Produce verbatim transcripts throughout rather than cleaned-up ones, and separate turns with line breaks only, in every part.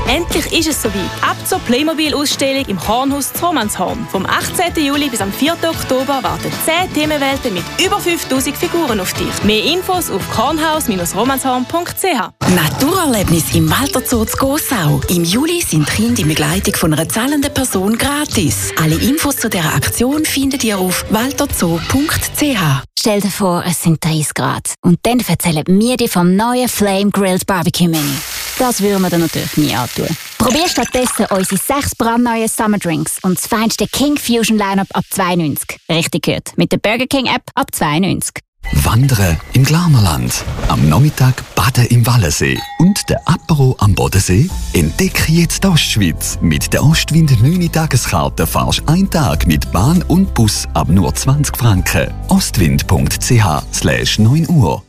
Endlich ist es soweit. Ab zur Playmobil-Ausstellung im Kornhaus zu Romanshorn. Vom achtzehnten Juli bis am vierten Oktober warten zehn Themenwelten mit über fünftausend Figuren auf dich. Mehr Infos auf kornhaus romanshorn punkt c h.
Naturerlebnis im Walter Zoo zu Gossau. Im Juli sind Kinder in Begleitung von einer zahlenden Person gratis. Alle Infos zu dieser Aktion findet ihr auf walterzoo punkt c h.
Stell dir vor, es sind dreißig Grad. Und dann erzählen wir dir vom neuen Flame Grilled Barbecue Menü. Das würden wir dir natürlich nie antun. Probier stattdessen unsere sechs brandneuen Summer Drinks und das feinste King Fusion Lineup ab zwei neunzig. Richtig gehört. Mit der Burger King App ab zwei neunzig.
Wandern im Glarnerland, am Nachmittag baden im Wallensee und der Apero am Bodensee? Entdecke jetzt die Ostschweiz. Mit der Ostwind neun Tageskarte fahrst du einen Tag mit Bahn und Bus ab nur zwanzig Franken. ostwind punkt c h slash neun Uhr.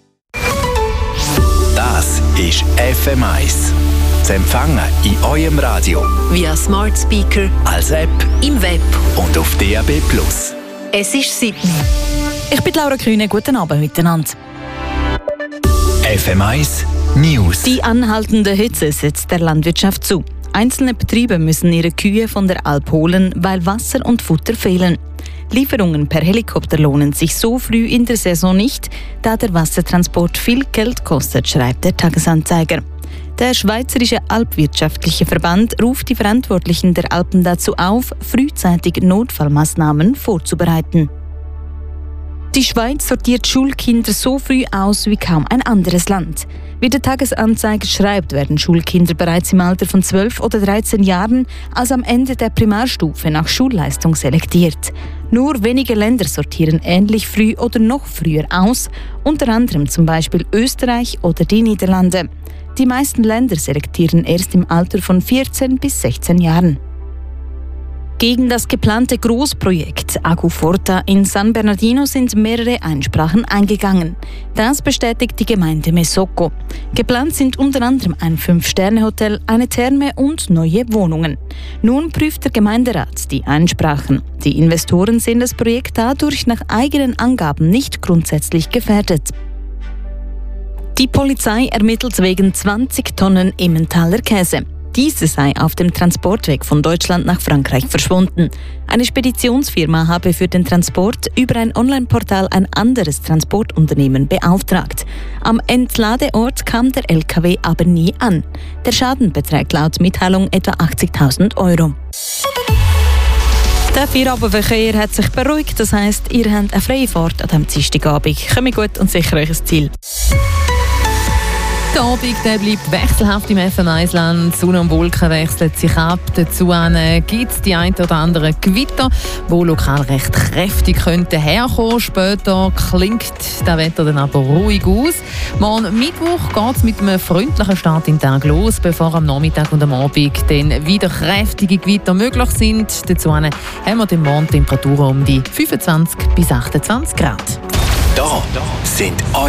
Das ist F M eins. Zu empfangen in eurem Radio,
via Smart Speaker,
als App,
im Web
und auf D A B plus.
Es ist sieben.
Ich bin Laura Kühne, guten Abend miteinander.
F M eins News.
Die anhaltende Hitze setzt der Landwirtschaft zu. Einzelne Betriebe müssen ihre Kühe von der Alp holen, weil Wasser und Futter fehlen. Lieferungen per Helikopter lohnen sich so früh in der Saison nicht, da der Wassertransport viel Geld kostet, schreibt der Tagesanzeiger. Der Schweizerische Alpwirtschaftliche Verband ruft die Verantwortlichen der Alpen dazu auf, frühzeitig Notfallmaßnahmen vorzubereiten. Die Schweiz sortiert Schulkinder so früh aus wie kaum ein anderes Land. Wie der Tagesanzeiger schreibt, werden Schulkinder bereits im Alter von zwölf oder dreizehn Jahren als am Ende der Primarstufe nach Schulleistung selektiert. Nur wenige Länder sortieren ähnlich früh oder noch früher aus, unter anderem zum Beispiel Österreich oder die Niederlande. Die meisten Länder selektieren erst im Alter von vierzehn bis sechzehn Jahren. Gegen das geplante Großprojekt Aguforta in San Bernardino sind mehrere Einsprachen eingegangen. Das bestätigt die Gemeinde Mesocco. Geplant sind unter anderem ein Fünf-Sterne-Hotel, eine Therme und neue Wohnungen. Nun prüft der Gemeinderat die Einsprachen. Die Investoren sehen das Projekt dadurch nach eigenen Angaben nicht grundsätzlich gefährdet. Die Polizei ermittelt wegen zwanzig Tonnen Emmentaler Käse. Diese sei auf dem Transportweg von Deutschland nach Frankreich verschwunden. Eine Speditionsfirma habe für den Transport über ein Online-Portal ein anderes Transportunternehmen beauftragt. Am Entladeort kam der L K W aber nie an. Der Schaden beträgt laut Mitteilung etwa achtzigtausend Euro. Der Feierabendverkehr hat sich beruhigt, das heisst, ihr habt eine freie Fahrt an diesem Dienstagabend. Kommt gut und sicher euch ein Ziel.
Der Abend der bleibt wechselhaft im F M eins-Land. Sonne und Wolken wechseln sich ab. Dazu gibt es die ein oder anderen Gewitter, die lokal recht kräftig könnten herkommen. Später klingt das Wetter dann aber ruhig aus. Morgen Mittwoch geht es mit einem freundlichen Start in den Tag los, bevor am Nachmittag und am Abend dann wieder kräftige Gewitter möglich sind. Dazu haben wir den Morgen Temperaturen um die fünfundzwanzig bis achtundzwanzig Grad.
Da sind